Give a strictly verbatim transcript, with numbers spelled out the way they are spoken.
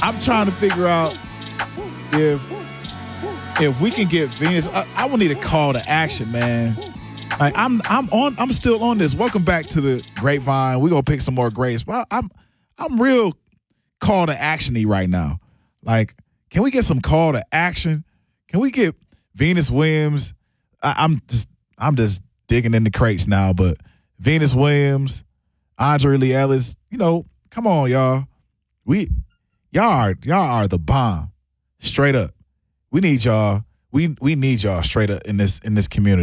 I'm trying to figure out if if we can get Venus. I, I will need a call to action, man. Like I'm I'm on I'm still on this. Welcome back to the Grapevine. We're gonna pick some more grapes. But I'm I'm real call to actiony right now. Like, can we get some call to action? Can we get Venus Williams? I, I'm just I'm just digging in the crates now, but Venus Williams, Andre Lee Ellis, you know, come on, y'all. We y'all are y'all are the bomb. Straight up. We need y'all. We we need y'all straight up in this in this community.